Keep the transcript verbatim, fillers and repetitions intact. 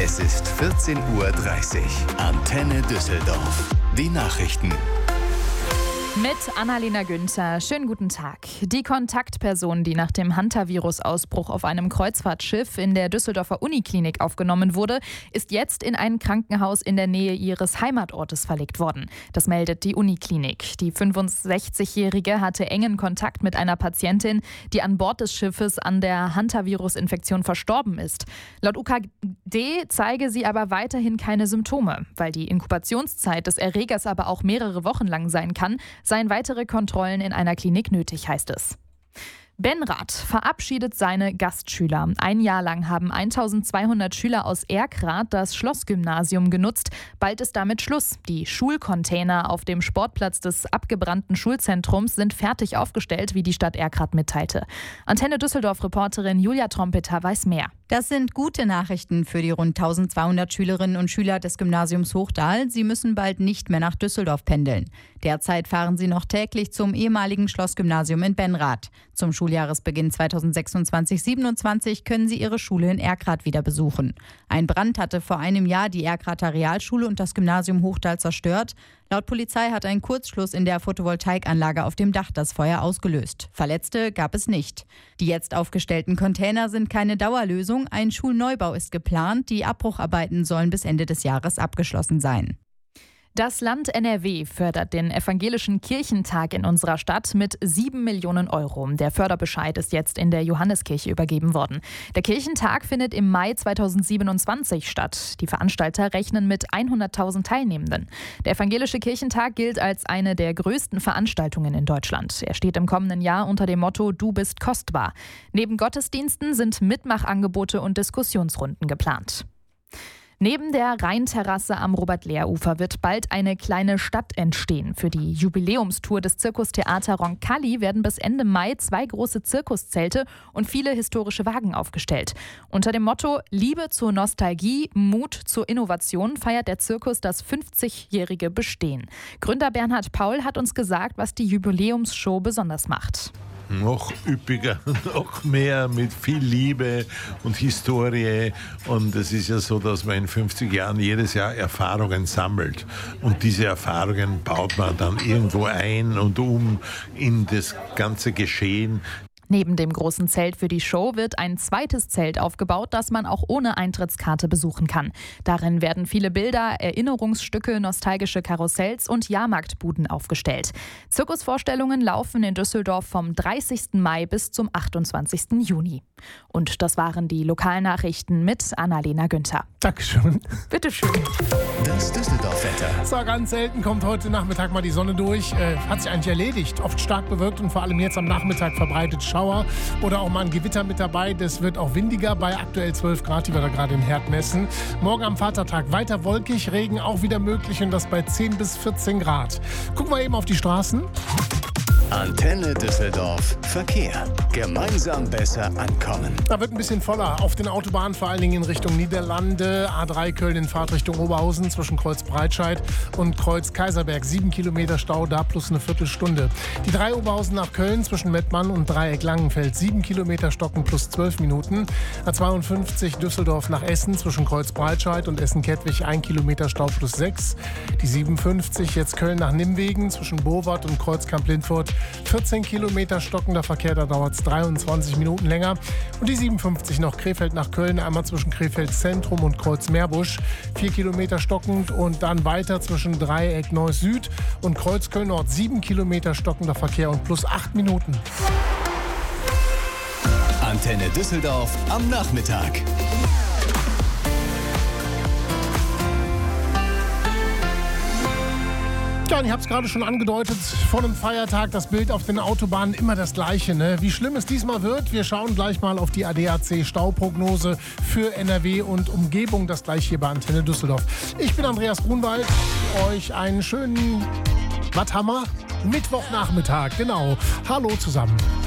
Es ist vierzehn Uhr dreißig. Antenne Düsseldorf. Die Nachrichten. Mit Annalena Günther. Schönen guten Tag. Die Kontaktperson, die nach dem Hantavirus-Ausbruch auf einem Kreuzfahrtschiff in der Düsseldorfer Uniklinik aufgenommen wurde, ist jetzt in ein Krankenhaus in der Nähe ihres Heimatortes verlegt worden. Das meldet die Uniklinik. Die fünfundsechzigjährige hatte engen Kontakt mit einer Patientin, die an Bord des Schiffes an der Hantavirus-Infektion verstorben ist. Laut U K D zeige sie aber weiterhin keine Symptome. Weil die Inkubationszeit des Erregers aber auch mehrere Wochen lang sein kann, seien weitere Kontrollen in einer Klinik nötig, heißt es. Benrath verabschiedet seine Gastschüler. Ein Jahr lang haben eintausendzweihundert Schüler aus Erkrath das Schlossgymnasium genutzt. Bald ist damit Schluss. Die Schulcontainer auf dem Sportplatz des abgebrannten Schulzentrums sind fertig aufgestellt, wie die Stadt Erkrath mitteilte. Antenne Düsseldorf-Reporterin Julia Trompeter weiß mehr. Das sind gute Nachrichten für die rund eintausendzweihundert Schülerinnen und Schüler des Gymnasiums Hochdahl. Sie müssen bald nicht mehr nach Düsseldorf pendeln. Derzeit fahren sie noch täglich zum ehemaligen Schlossgymnasium in Benrath. Zum Schuljahresbeginn zweitausendsechsundzwanzig siebenundzwanzig können sie ihre Schule in Erkrath wieder besuchen. Ein Brand hatte vor einem Jahr die Erkrather Realschule und das Gymnasium Hochdahl zerstört. Laut Polizei hat ein Kurzschluss in der Photovoltaikanlage auf dem Dach das Feuer ausgelöst. Verletzte gab es nicht. Die jetzt aufgestellten Container sind keine Dauerlösung. Ein Schulneubau ist geplant. Die Abbrucharbeiten sollen bis Ende des Jahres abgeschlossen sein. Das Land N R W fördert den evangelischen Kirchentag in unserer Stadt mit sieben Millionen Euro. Der Förderbescheid ist jetzt in der Johanneskirche übergeben worden. Der Kirchentag findet im Mai zweitausendsiebenundzwanzig statt. Die Veranstalter rechnen mit hunderttausend Teilnehmenden. Der evangelische Kirchentag gilt als eine der größten Veranstaltungen in Deutschland. Er steht im kommenden Jahr unter dem Motto „Du bist kostbar". Neben Gottesdiensten sind Mitmachangebote und Diskussionsrunden geplant. Neben der Rheinterrasse am Robert-Lehr-Ufer wird bald eine kleine Stadt entstehen. Für die Jubiläumstour des Zirkustheater Roncalli werden bis Ende Mai zwei große Zirkuszelte und viele historische Wagen aufgestellt. Unter dem Motto „Liebe zur Nostalgie, Mut zur Innovation" feiert der Zirkus das fünfzigjährige Bestehen. Gründer Bernhard Paul hat uns gesagt, was die Jubiläumsshow besonders macht. Noch üppiger, noch mehr mit viel Liebe und Historie. Und es ist ja so, dass man in fünfzig Jahren jedes Jahr Erfahrungen sammelt. Und diese Erfahrungen baut man dann irgendwo ein und um in das ganze Geschehen. Neben dem großen Zelt für die Show wird ein zweites Zelt aufgebaut, das man auch ohne Eintrittskarte besuchen kann. Darin werden viele Bilder, Erinnerungsstücke, nostalgische Karussells und Jahrmarktbuden aufgestellt. Zirkusvorstellungen laufen in Düsseldorf vom dreißigsten Mai bis zum achtundzwanzigsten Juni. Und das waren die Lokalnachrichten mit Annalena Günther. Dankeschön. Bitteschön. Das Düsseldorf-Wetter. So, ganz selten kommt heute Nachmittag mal die Sonne durch. Äh, hat sich eigentlich erledigt. Oft stark bewölkt und vor allem jetzt am Nachmittag verbreitet Schauer oder auch mal ein Gewitter mit dabei. Das wird auch windiger bei aktuell zwölf Grad, die wir da gerade im Herd messen. Morgen am Vatertag weiter wolkig, Regen auch wieder möglich und das bei zehn bis vierzehn Grad. Gucken wir eben auf die Straßen. Antenne Düsseldorf. Verkehr. Gemeinsam besser ankommen. Da wird ein bisschen voller auf den Autobahnen, vor allen Dingen in Richtung Niederlande. A drei Köln in Fahrtrichtung Oberhausen zwischen Kreuz Breitscheid und Kreuz Kaiserberg. Sieben Kilometer Stau, da plus eine Viertelstunde. Die drei Oberhausen nach Köln zwischen Mettmann und Dreieck Langenfeld. Sieben Kilometer Stocken plus zwölf Minuten. A zweiundfünfzig Düsseldorf nach Essen zwischen Kreuz Breitscheid und Essen-Kettwig. Ein Kilometer Stau plus sechs. Die siebenundfünfzig jetzt Köln nach Nimwegen zwischen Bowart und Kreuz Kamp-Lindfurt. vierzehn Kilometer stockender Verkehr, da dauert es dreiundzwanzig Minuten länger. Und die siebenundfünfzig noch Krefeld nach Köln, einmal zwischen Krefeld Zentrum und Kreuz Meerbusch. vier Kilometer stockend und dann weiter zwischen Dreieck Neuss Süd und Kreuz Köln Nord. sieben Kilometer stockender Verkehr und plus acht Minuten. Antenne Düsseldorf am Nachmittag. Ja, und ich habe es gerade schon angedeutet, vor einem Feiertag das Bild auf den Autobahnen immer das gleiche. Ne? Wie schlimm es diesmal wird, wir schauen gleich mal auf die A D A C-Stauprognose für N R W und Umgebung, das gleich hier bei Antenne Düsseldorf. Ich bin Andreas Grunwald, euch einen schönen, was haben wir? Mittwochnachmittag, genau. Hallo zusammen.